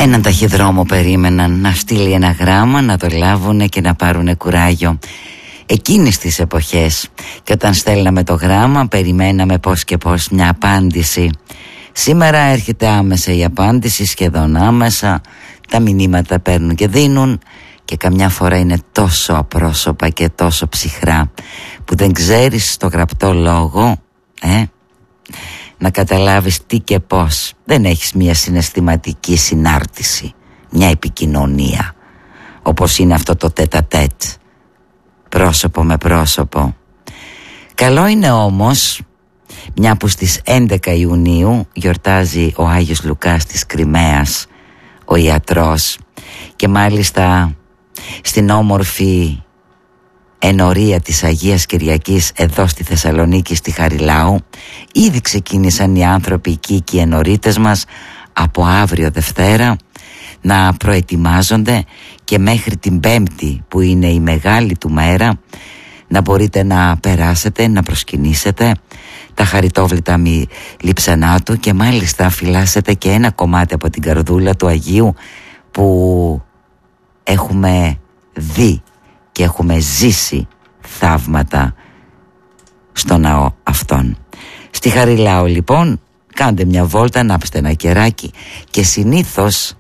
Έναν ταχυδρόμο περίμεναν να στείλει ένα γράμμα, να το λάβουνε και να πάρουνε κουράγιο. Εκείνες τις εποχές, και όταν στέλναμε το γράμμα περιμέναμε πώς και πώς μια απάντηση. Σήμερα έρχεται άμεσα η απάντηση, σχεδόν άμεσα. Τα μηνύματα παίρνουν και δίνουν και καμιά φορά είναι τόσο απρόσωπα και τόσο ψυχρά που δεν ξέρεις στο γραπτό λόγο να καταλάβεις τι και πώς. Δεν έχεις μια συναισθηματική συνάρτηση, μια επικοινωνία όπως είναι αυτό το τέτα-τέτ, πρόσωπο με πρόσωπο. Καλό είναι όμως, μια που στις 11 Ιουνίου γιορτάζει ο Άγιος Λουκάς της Κριμαίας, ο ιατρός, και μάλιστα στην όμορφη ενορία της Αγίας Κυριακής εδώ στη Θεσσαλονίκη, στη Χαριλάου, ήδη ξεκίνησαν οι άνθρωποι εκεί και οι ενορίτες μας από αύριο Δευτέρα να προετοιμάζονται, και μέχρι την Πέμπτη που είναι η μεγάλη του μέρα να μπορείτε να περάσετε, να προσκυνήσετε τα χαριτόβλητα λειψανά του, και μάλιστα φυλάσσετε και ένα κομμάτι από την καρδούλα του Αγίου που έχουμε δει και έχουμε ζήσει θαύματα στο ναό αυτόν. Στη Χαριλάου λοιπόν κάντε μια βόλτα, ανάψτε ένα κεράκι, και συνήθως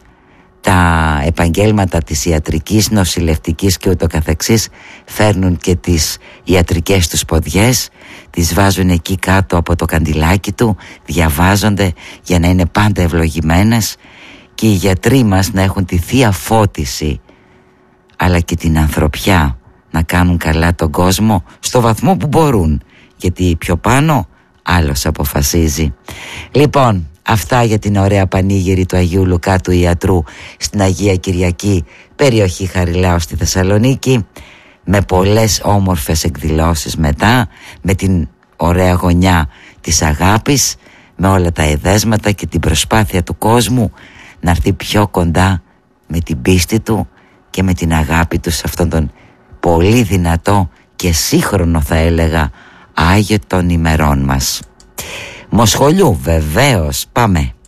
τα επαγγέλματα της ιατρικής, νοσηλευτικής και ούτω καθεξής φέρνουν και τις ιατρικές τους ποδιές, τις βάζουν εκεί κάτω από το καντιλάκι του, διαβάζονται για να είναι πάντα ευλογημένες, και οι γιατροί μας να έχουν τη θεία φώτιση αλλά και την ανθρωπιά να κάνουν καλά τον κόσμο στο βαθμό που μπορούν, γιατί πιο πάνω άλλος αποφασίζει. Λοιπόν, αυτά για την ωραία πανήγυρη του Αγίου Λουκά του Ιατρού στην Αγία Κυριακή, περιοχή Χαριλάου στη Θεσσαλονίκη, με πολλές όμορφες εκδηλώσεις μετά, με την ωραία γωνιά της αγάπης, με όλα τα εδέσματα και την προσπάθεια του κόσμου να έρθει πιο κοντά με την πίστη του και με την αγάπη του σε αυτόν τον πολύ δυνατό και σύγχρονο, θα έλεγα, Άγιο των ημερών μας. Μοσχολιού βεβαίως, πάμε.